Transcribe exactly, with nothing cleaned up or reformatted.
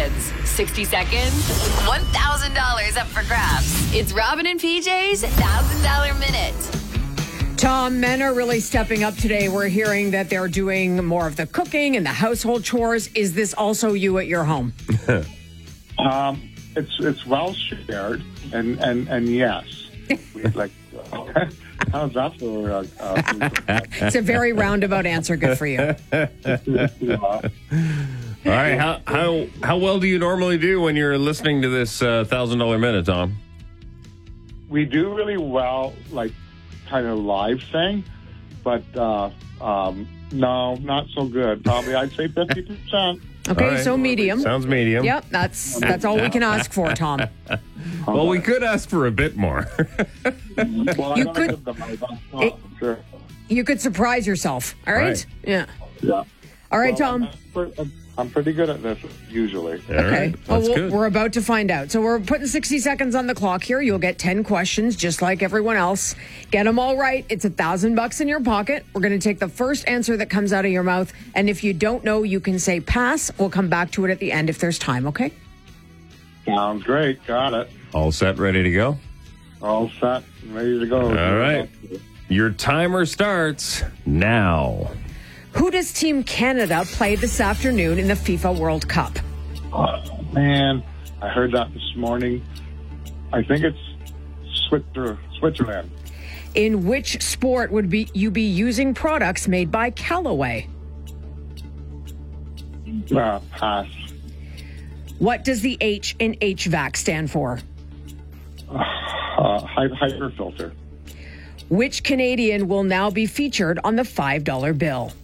seconds. sixty seconds. one thousand dollars up for grabs. It's Robin and P J's one thousand dollars Minute. Tom, men are really stepping up today. We're hearing that they're doing more of the cooking and the household chores. Is this also you at your home? um, it's it's well shared, and and and yes, we like. How's that for? Uh, uh, it's a very roundabout answer. Good for you. yeah. All right, how how how well do you normally do when you're listening to this uh, thousand dollar minute, Tom? We do really well, like kind of live thing, but uh, um, no, not so good. Probably, I'd say fifty percent. Okay, right. so medium. Sounds medium. Yep, that's that's all we can ask for, Tom. Well, we could ask for a bit more. Well, You could- It- sure. You could surprise yourself. All right? right. Yeah. Yeah. All right, Well, Tom. I'm, I'm- I'm pretty good at this usually. All Okay. right, Well, that's we'll- good. we're about to find out. So we're putting sixty seconds on the clock here. You'll get ten questions, just like everyone else. Get them all right. It's a thousand bucks in your pocket. We're going to take the first answer that comes out of your mouth. And if you don't know, you can say pass. We'll come back to it at the end if there's time, okay? Sounds great. Got it. All set, ready to go? All set and ready to go. All right. Your timer starts now. Who does Team Canada play this afternoon in the FIFA World Cup? Oh, man, I heard that this morning. I think it's Switzer, Switzerland. In which sport would be you be using products made by Callaway? Uh, pass. What does the H in H V A C stand for? Uh, hy- hyper filter. Which Canadian will now be featured on the five dollar bill?